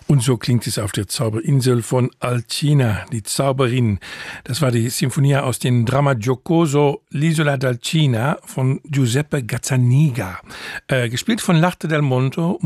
Und so klingt es auf der Zauberinsel von Alcina, die Zauberin. Das war die Sinfonia aus dem Dramma Giocoso L'Isola d'Alcina von Giuseppe Gazzaniga. Gespielt von L'Arte del Mondo,